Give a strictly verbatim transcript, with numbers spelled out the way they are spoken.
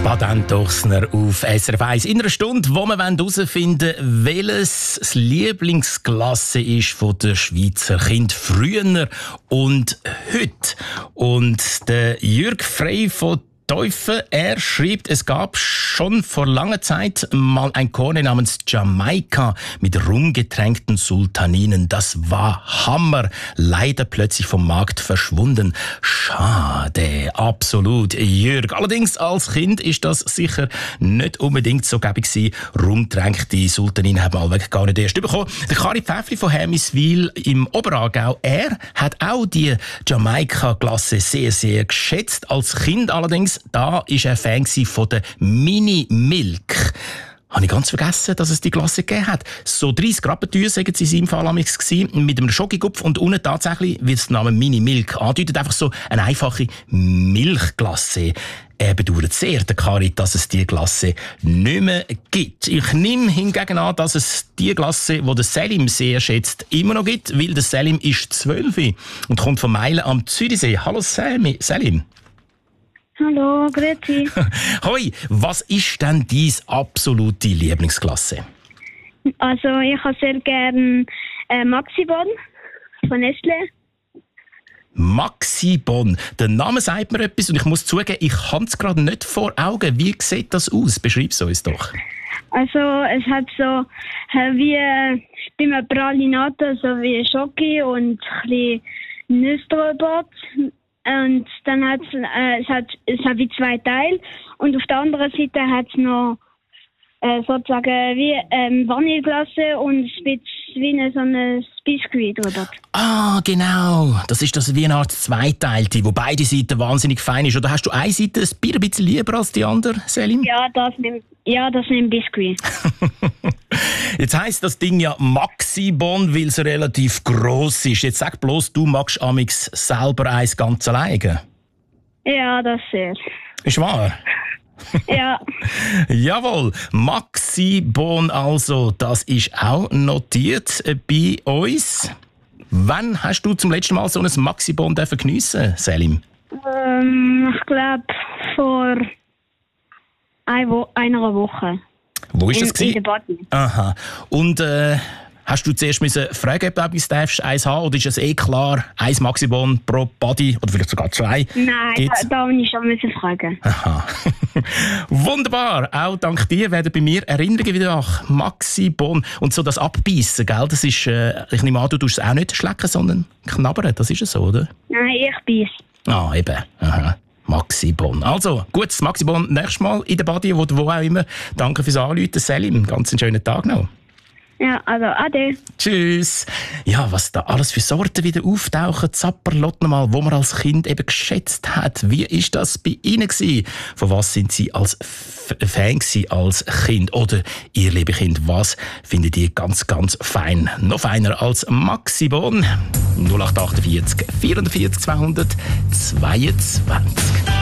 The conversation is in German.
Baden Dochsner auf S R F eins. In einer Stunde, wo wir herausfinden wollen, welches das Lieblingsklasse ist von der Schweizer Kinder früher und heute. Und der Jürg Frey von Teufel, er schreibt, es gab schon vor langer Zeit mal ein Korn namens Jamaika mit rumgetränkten Sultaninen. Das war Hammer. Leider plötzlich vom Markt verschwunden. Schade, absolut, Jürg. Allerdings als Kind ist das sicher nicht unbedingt so gäbig gewesen. Rumgetränkte Sultaninen haben wir allweg gar nicht erst bekommen. Der Kari Pfäffli von Hermiswil im Oberaargau, er hat auch die Jamaika-Klasse sehr, sehr geschätzt. Als Kind allerdings, da war er Fan von der Mini Milk. Habe ich ganz vergessen, dass es die Klasse gegeben hat. So dreißig Grappentücher, sagen sie in seinem Fall amigs gewesen, mit einem Schokokupf und unten tatsächlich, wie es der Name Mini Milk andeutet, einfach so eine einfache Milchklasse. Er bedauert sehr, der Kari, dass es diese Klasse nicht mehr gibt. Ich nehme hingegen an, dass es die Klasse, die der Selim sehr schätzt, immer noch gibt, weil der Selim ist zwölf und kommt von Meilen am Zürichsee. Hallo Selim. Hallo, grüezi. Hoi, was ist denn deine absolute Lieblingsklasse? Also ich habe sehr gerne äh, Maxibon von Nestle. Maxibon. Der Name sagt mir etwas und ich muss zugeben, ich habe es gerade nicht vor Augen. Wie sieht das aus? Beschreib es uns doch. Also es hat so äh, wie äh, bei einem Pralinate, so wie Schoki und ein bisschen Nüsse drüber. Und dann hat's, äh, es hat es hat wie zwei Teile und auf der anderen Seite hat es noch äh, sozusagen wie ähm, Vanilleglasse und ein bisschen wie eine, so ein Biskuit drüber. Ah, genau. Das ist das wie eine Art Zweiteilte, wo beide Seiten wahnsinnig fein ist. Oder hast du eine Seite ein Bier ein bisschen lieber als die andere, Selim? Ja, das nimmt ja das nimmt Biskuit. Jetzt heisst das Ding ja Maxibon, weil es relativ gross ist. Jetzt sag bloß, du magst amix selber eins ganz alleine. Ja, das sehr. Ist wahr? Ja. Jawohl, Maxibon also, das ist auch notiert bei uns. Wann hast du zum letzten Mal so ein Maxibon geniessen, Selim? Ähm, ich glaube vor ein Wo- einer Woche. Wo ist in, das gewesen? In der Body. Aha. Und äh, hast du zuerst müssen fragen, ob du eins haben oder ist es eh klar, eins Maxibon pro Body oder vielleicht sogar zwei? Nein, Gibt's? da, da muss ich schon müssen fragen. Aha. Wunderbar. Auch dank dir werden bei mir Erinnerungen wieder nach Maxibon. Und so das Abbeissen, gell? Das ist, äh, ich nehme an, du tust es auch nicht schlecken, sondern knabbern. Das ist es so, oder? Nein, ich beiß. Ah, eben. Aha. Maxibon. Also, gut, Maxibon nächstes Mal in der Body, wo, wo auch immer. Danke fürs Anrufen, Selim. Ganz einen schönen Tag noch. Ja, also ade. Tschüss. Ja, was da alles für Sorten wieder auftauchen. Zapperlot nochmal, wo man als Kind eben geschätzt hat. Wie ist das bei Ihnen gewesen? Von was sind Sie als F- Fan gewesen, als Kind? Oder ihr liebe Kind, was findet ihr ganz, ganz fein? Noch feiner als Maxibon? null acht acht vier vierundvierzig zweihundertzweiundzwanzig.